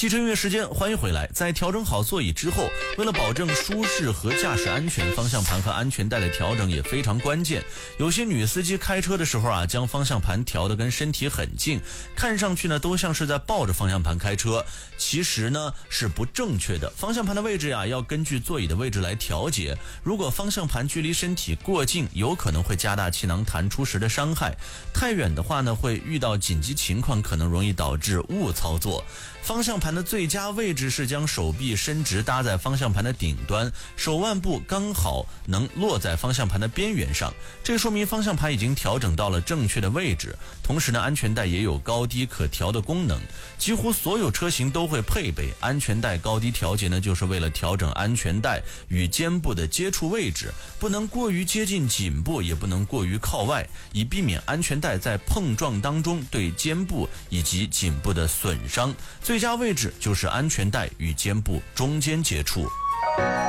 汽车音乐时间，欢迎回来。在调整好座椅之后，为了保证舒适和驾驶安全，方向盘和安全带的调整也非常关键。有些女司机开车的时候啊，将方向盘调得跟身体很近，看上去呢都像是在抱着方向盘开车，其实呢是不正确的。方向盘的位置啊，要根据座椅的位置来调节。如果方向盘距离身体过近，有可能会加大气囊弹出时的伤害；太远的话呢，会遇到紧急情况，可能容易导致误操作。方向盘的最佳位置是将手臂伸直搭在方向盘的顶端，手腕部刚好能落在方向盘的边缘上，这说明方向盘已经调整到了正确的位置。同时呢，安全带也有高低可调的功能，几乎所有车型都会配备安全带高低调节呢，就是为了调整安全带与肩部的接触位置，不能过于接近颈部，也不能过于靠外，以避免安全带在碰撞当中对肩部以及颈部的损伤。最佳位置就是安全带与肩部中间接触。